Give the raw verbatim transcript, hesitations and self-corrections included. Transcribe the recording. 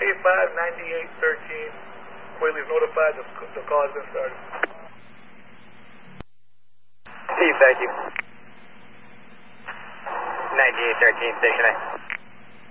eight five, ninety-eight thirteen. Quayle is notified the, the call has been started. Steve, thank you. ninety-eight thirteen, station A.